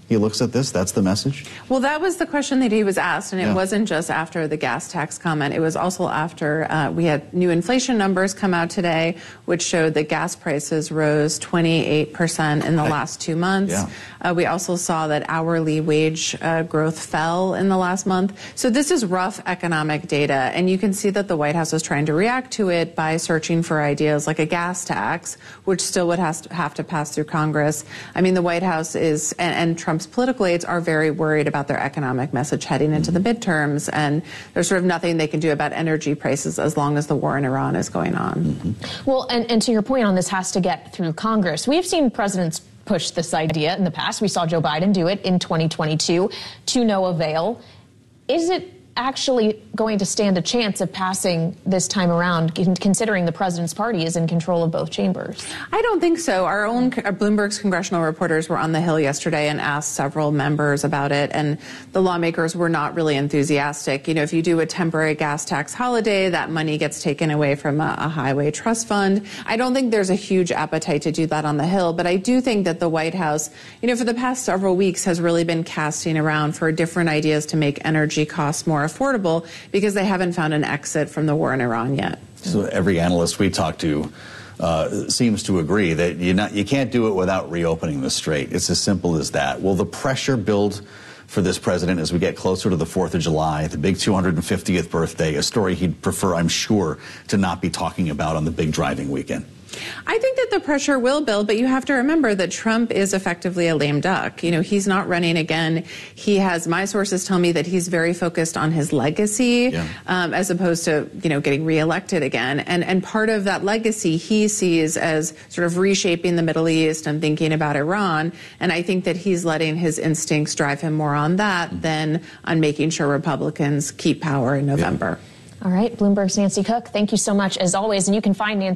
he looks at this? That's the message?
Well, that was the question that he was asked, and it
Yeah.
wasn't just after the gas tax comment. It was also after uh, we had new inflation numbers come out today, which showed that gas prices rose twenty-eight percent in the last two months.
Yeah.
Uh, we also saw that hourly wage uh, growth fell in the last month. So this is rough economic data, and you can see that the White House is trying to react to it by searching for ideas like a gas tax, which still would has to have to pass through Congress. I mean, the White House is, and, and Trump's political aides are very worried about their economic message heading into the midterms, and there's sort of nothing they can do about energy prices as long as the war in Iran is going on.
Mm-hmm.
Well, and, and to your point on this has to get through Congress. We've seen presidents push this idea in the past. We saw Joe Biden do it in twenty twenty-two to no avail. Is it actually going to stand a chance of passing this time around, considering the president's party is in control of both chambers?
I don't think so. Our own uh, Bloomberg's congressional reporters were on the Hill yesterday and asked several members about it, and the lawmakers were not really enthusiastic. You know, if you do a temporary gas tax holiday, that money gets taken away from a, a highway trust fund. I don't think there's a huge appetite to do that on the Hill, but I do think that the White House, you know, for the past several weeks has really been casting around for different ideas to make energy costs more affordable because they haven't found an exit from the war in Iran yet.
So every analyst we talk to uh, seems to agree that you not you can't do it without reopening the strait. It's as simple as that. Will the pressure build for this president as we get closer to the fourth of July, the big two hundred fiftieth birthday, a story he'd prefer, I'm sure, to not be talking about on the big driving weekend?
I think that the pressure will build, but you have to remember that Trump is effectively a lame duck. You know, he's not running again. He has, my sources tell me that he's very focused on his legacy, yeah. um, as opposed to, you know, getting reelected again. And, and part of that legacy he sees as sort of reshaping the Middle East and thinking about Iran. And I think that he's letting his instincts drive him more on that mm-hmm. than on making sure Republicans keep power in November.
Yeah. All right, Bloomberg's Nancy Cook, thank you so much as always. And you can find Nancy